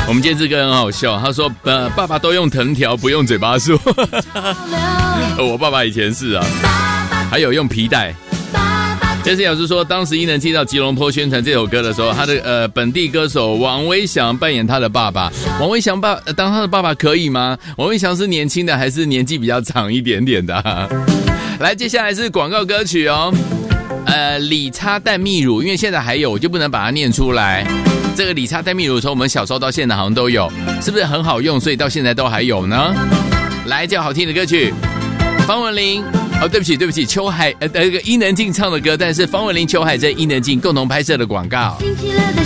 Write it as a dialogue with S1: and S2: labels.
S1: 我们今天这个很好笑，他说爸爸都用藤条不用嘴巴说。我爸爸以前是啊，还有用皮带。这次老师说，当时伊能静到吉隆坡宣传这首歌的时候，他的本地歌手王威翔扮演他的爸爸。王威翔当他的爸爸可以吗？王威翔是年轻的还是年纪比较长一点点的啊？来，接下来是广告歌曲哦。理擦淡蜜乳，因为现在还有，我就不能把它念出来。这个理擦淡蜜乳从我们小时候到现在好像都有，是不是很好用？所以到现在都还有呢。来，这好听的歌曲，方文琳。对不起，秋海伊能静唱的歌，但是方文琳、秋海这伊能静共同拍摄的广告。